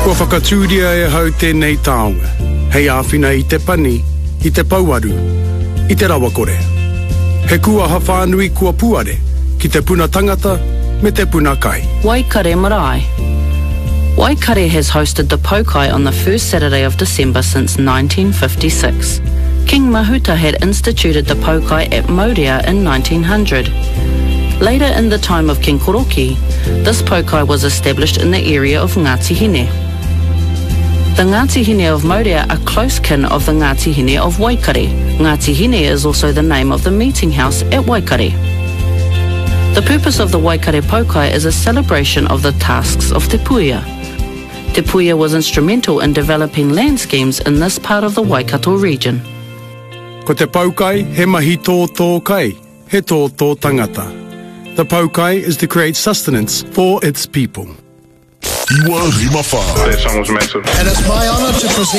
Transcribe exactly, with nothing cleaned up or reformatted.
Kua whakatūria e hau tēnei taonga. Hei āwhina i te pani, i te pauaru, i te rawakore. He kua hawhanui kua puare, ki te puna tangata, me te puna kai. Waikare Marae. Waikare has hosted the Pokai on the first Saturday of December since nineteen fifty-six. King Mahuta had instituted the Pokai at Maurea in nineteen hundred. Later in the time of King Koroki, this Pokai was established in the area of Ngāti Hine. The Ngāti Hine of Maurea are close kin of the Ngāti Hine of Waikare. Ngāti Hine is also the name of the meeting house at Waikare. The purpose of the Waikare Pokai is a celebration of the tasks of Te Puia. Te Puia was instrumental in developing land schemes in this part of the Waikato region. Ko te Pokai, he mahi tō tō kai, he tō tō tangata. The Pokai is to create sustenance for its people. Iwa Rima Wha. That song was mental. And it's my honour to present